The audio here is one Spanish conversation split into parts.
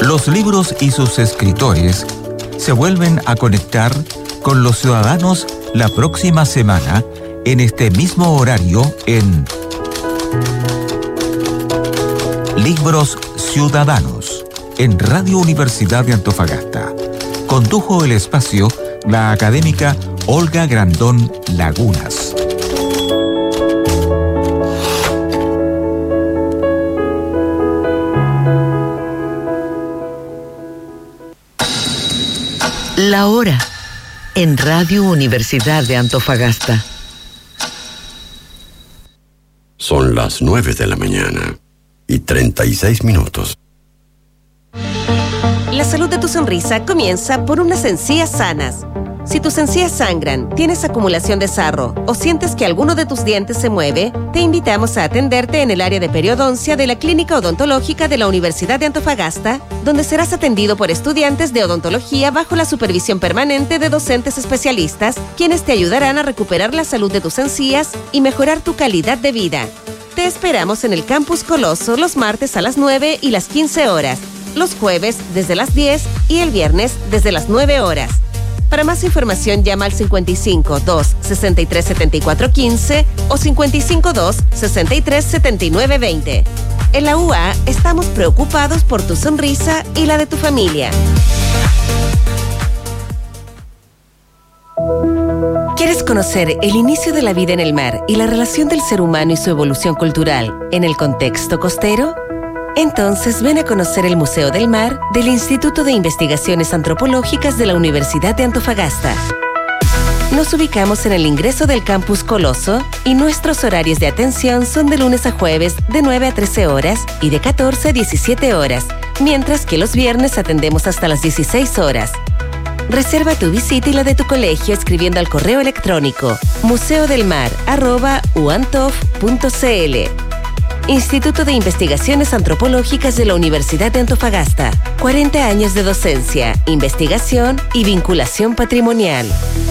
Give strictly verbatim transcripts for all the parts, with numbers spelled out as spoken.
Los libros y sus escritores se vuelven a conectar con los ciudadanos la próxima semana en este mismo horario en Libros Ciudadanos en Radio Universidad de Antofagasta. Condujo el espacio la académica Olga Grandón Lagunas. La hora en Radio Universidad de Antofagasta. Son las nueve de la mañana y treinta y seis minutos. La salud de tu sonrisa comienza por unas encías sanas. Si tus encías sangran, tienes acumulación de sarro o sientes que alguno de tus dientes se mueve, te invitamos a atenderte en el área de periodoncia de la Clínica Odontológica de la Universidad de Antofagasta, donde serás atendido por estudiantes de odontología bajo la supervisión permanente de docentes especialistas, quienes te ayudarán a recuperar la salud de tus encías y mejorar tu calidad de vida. Te esperamos en el Campus Coloso los martes a las nueve y las quince horas, los jueves desde las diez y el viernes desde las nueve horas. Para más información llama al cincuenta y cinco, dos, sesenta y tres, setenta y cuatro, quince o cincuenta y cinco, dos, sesenta y tres, setenta y nueve, veinte. En la U A estamos preocupados por tu sonrisa y la de tu familia. ¿Quieres conocer el inicio de la vida en el mar y la relación del ser humano y su evolución cultural en el contexto costero? Entonces ven a conocer el Museo del Mar del Instituto de Investigaciones Antropológicas de la Universidad de Antofagasta. Nos ubicamos en el ingreso del Campus Coloso y nuestros horarios de atención son de lunes a jueves de nueve a trece horas y de catorce a diecisiete horas, mientras que los viernes atendemos hasta las dieciséis horas. Reserva tu visita y la de tu colegio escribiendo al correo electrónico museodelmar arroba uantof punto cl. Instituto de Investigaciones Antropológicas de la Universidad de Antofagasta. cuarenta años de docencia, investigación y vinculación patrimonial.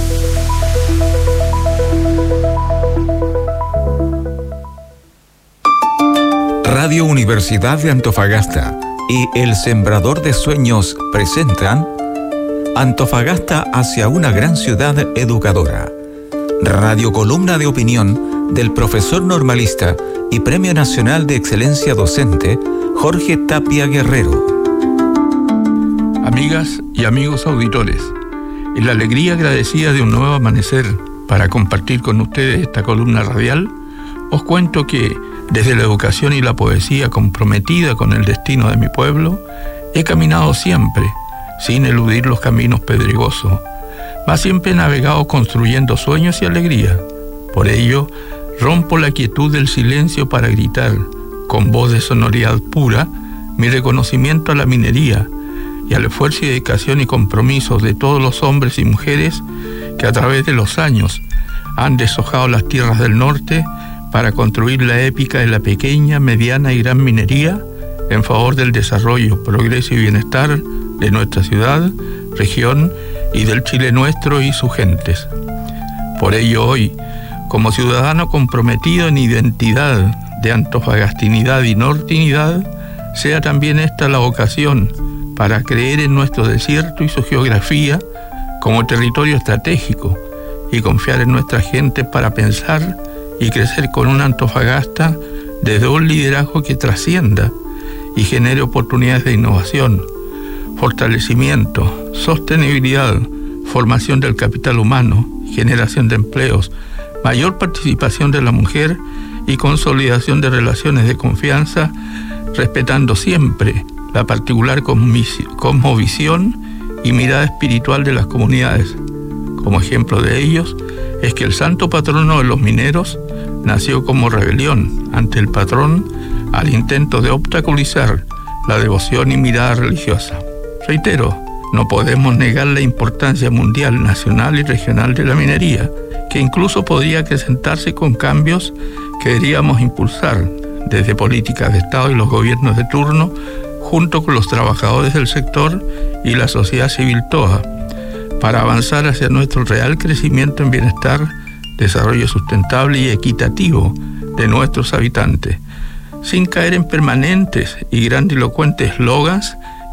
Radio Universidad de Antofagasta y El Sembrador de Sueños presentan Antofagasta hacia una gran ciudad educadora. Radio columna de opinión del profesor normalista y Premio Nacional de Excelencia Docente, Jorge Tapia Guerrero. Amigas y amigos auditores, en la alegría agradecida de un nuevo amanecer para compartir con ustedes esta columna radial, os cuento que, desde la educación y la poesía comprometida con el destino de mi pueblo, he caminado siempre, sin eludir los caminos pedregosos, mas siempre he navegado construyendo sueños y alegría. Por ello, rompo la quietud del silencio para gritar, con voz de sonoridad pura, mi reconocimiento a la minería y al esfuerzo y dedicación y compromiso de todos los hombres y mujeres que a través de los años han deshojado las tierras del norte para construir la épica de la pequeña, mediana y gran minería en favor del desarrollo, progreso y bienestar de nuestra ciudad, región y del Chile nuestro y sus gentes. Por ello hoy, como ciudadano comprometido en identidad de antofagastinidad y nortinidad, sea también esta la ocasión para creer en nuestro desierto y su geografía como territorio estratégico y confiar en nuestra gente para pensar y crecer con una Antofagasta desde un liderazgo que trascienda y genere oportunidades de innovación, fortalecimiento, sostenibilidad, formación del capital humano, generación de empleos, mayor participación de la mujer y consolidación de relaciones de confianza, respetando siempre la particular cosmovisión y mirada espiritual de las comunidades. Como ejemplo de ellos es que el santo patrono de los mineros nació como rebelión ante el patrón al intento de obstaculizar la devoción y mirada religiosa. Reitero, no podemos negar la importancia mundial, nacional y regional de la minería, que incluso podría acrecentarse con cambios que deberíamos impulsar desde políticas de Estado y los gobiernos de turno, junto con los trabajadores del sector y la sociedad civil toda, para avanzar hacia nuestro real crecimiento en bienestar, desarrollo sustentable y equitativo de nuestros habitantes, sin caer en permanentes y grandilocuentes eslogans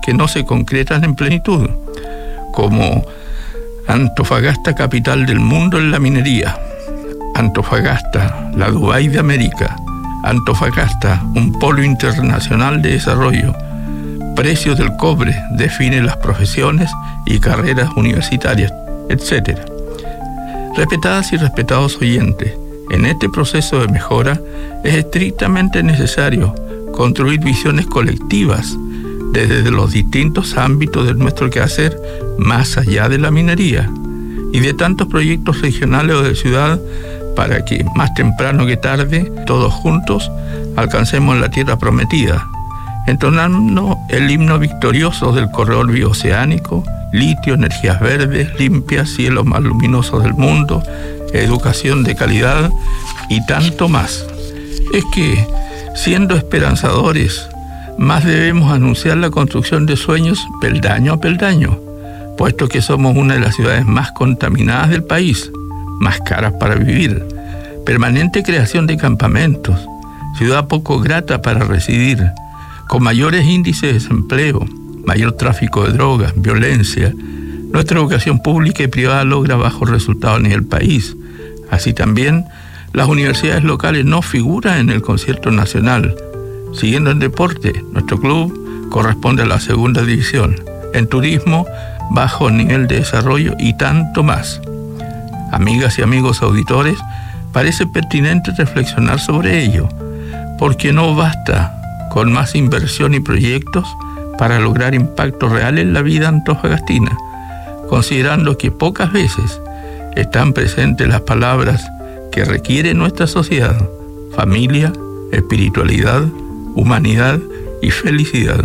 que no se concretan en plenitud, como Antofagasta, capital del mundo en la minería, Antofagasta, la Dubái de América, Antofagasta, un polo internacional de desarrollo, precios del cobre definen las profesiones y carreras universitarias, etcétera. Respetadas y respetados oyentes, en este proceso de mejora es estrictamente necesario construir visiones colectivas desde los distintos ámbitos de nuestro quehacer, más allá de la minería y de tantos proyectos regionales o de ciudad, para que más temprano que tarde, todos juntos, alcancemos la tierra prometida, entonando el himno victorioso del corredor bioceánico, litio, energías verdes, limpias, cielos más luminosos del mundo, educación de calidad y tanto más. Es que, siendo esperanzadores, más debemos anunciar la construcción de sueños peldaño a peldaño, puesto que somos una de las ciudades más contaminadas del país, más caras para vivir, permanente creación de campamentos, ciudad poco grata para residir, con mayores índices de desempleo, mayor tráfico de drogas, violencia. Nuestra educación pública y privada logra bajos resultados en el país. Así también, las universidades locales no figuran en el concierto nacional. Siguiendo en deporte, nuestro club corresponde a la segunda división. En turismo, bajo nivel de desarrollo y tanto más. Amigas y amigos auditores, parece pertinente reflexionar sobre ello, porque no basta con más inversión y proyectos para lograr impacto real en la vida antofagastina, considerando que pocas veces están presentes las palabras que requiere nuestra sociedad: familia, espiritualidad, humanidad y felicidad.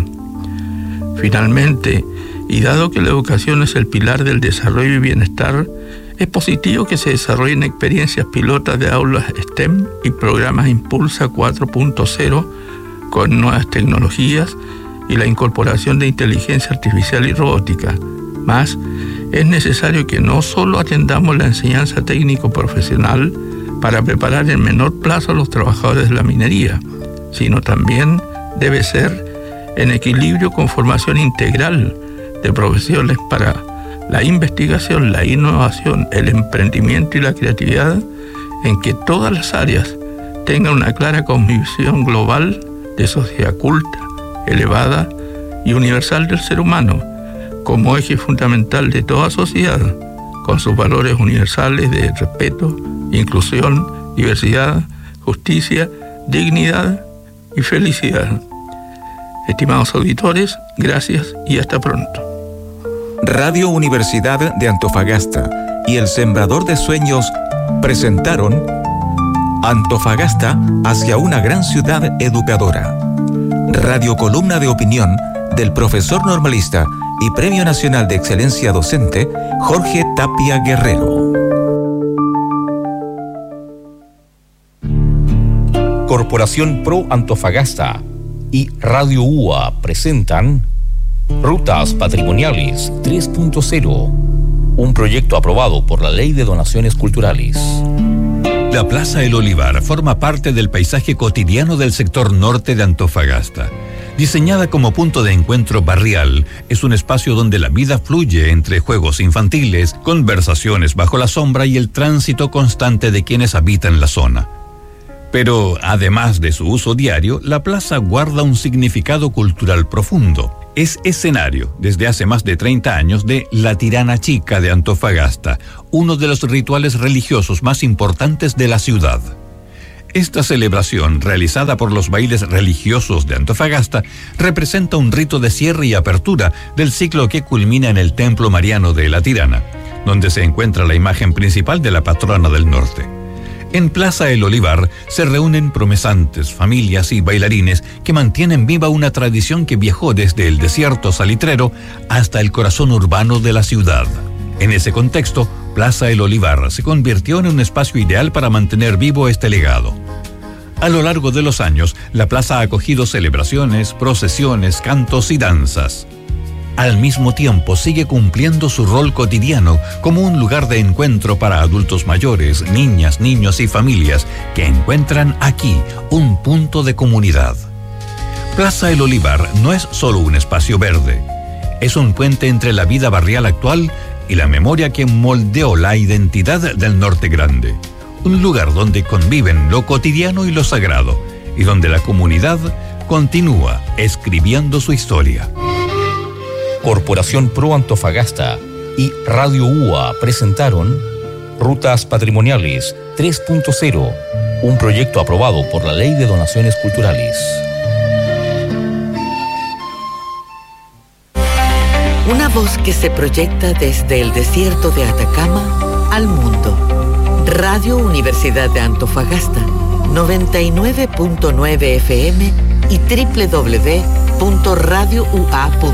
Finalmente, y dado que la educación es el pilar del desarrollo y bienestar, es positivo que se desarrollen experiencias pilotas de aulas STEM y programas Impulsa cuatro punto cero con nuevas tecnologías y la incorporación de inteligencia artificial y robótica. Más, es necesario que no solo atendamos la enseñanza técnico-profesional para preparar en menor plazo a los trabajadores de la minería, sino también debe ser en equilibrio con formación integral de profesiones para la investigación, la innovación, el emprendimiento y la creatividad, en que todas las áreas tengan una clara convicción global de sociedad culta, elevada y universal del ser humano, como eje fundamental de toda sociedad, con sus valores universales de respeto, inclusión, diversidad, justicia, dignidad y felicidad. Estimados auditores, gracias y hasta pronto. Radio Universidad de Antofagasta y El Sembrador de Sueños presentaron Antofagasta hacia una gran ciudad educadora. Radio columna de opinión del profesor normalista y Premio Nacional de Excelencia Docente, Jorge Tapia Guerrero. Corporación Pro Antofagasta y Radio U A presentan Rutas Patrimoniales tres punto cero, un proyecto aprobado por la Ley de Donaciones Culturales. La Plaza El Olivar forma parte del paisaje cotidiano del sector norte de Antofagasta. Diseñada como punto de encuentro barrial, es un espacio donde la vida fluye entre juegos infantiles, conversaciones bajo la sombra y el tránsito constante de quienes habitan la zona. Pero, además de su uso diario, la plaza guarda un significado cultural profundo. Es escenario, desde hace más de treinta años, de la Tirana Chica de Antofagasta, uno de los rituales religiosos más importantes de la ciudad. Esta celebración, realizada por los bailes religiosos de Antofagasta, representa un rito de cierre y apertura del ciclo que culmina en el Templo Mariano de la Tirana, donde se encuentra la imagen principal de la patrona del norte. En Plaza El Olivar se reúnen promesantes, familias y bailarines que mantienen viva una tradición que viajó desde el desierto salitrero hasta el corazón urbano de la ciudad. En ese contexto, Plaza El Olivar se convirtió en un espacio ideal para mantener vivo este legado. A lo largo de los años, la plaza ha acogido celebraciones, procesiones, cantos y danzas. Al mismo tiempo, sigue cumpliendo su rol cotidiano como un lugar de encuentro para adultos mayores, niñas, niños y familias que encuentran aquí un punto de comunidad. Plaza El Olivar no es solo un espacio verde, es un puente entre la vida barrial actual y la memoria que moldeó la identidad del Norte Grande. Un lugar donde conviven lo cotidiano y lo sagrado, y donde la comunidad continúa escribiendo su historia. Corporación Pro Antofagasta y Radio U A presentaron Rutas Patrimoniales tres punto cero, un proyecto aprobado por la Ley de Donaciones Culturales. Una voz que se proyecta desde el desierto de Atacama al mundo. Radio Universidad de Antofagasta, noventa y nueve punto nueve F M y doble u doble u doble u punto radio u a punto com.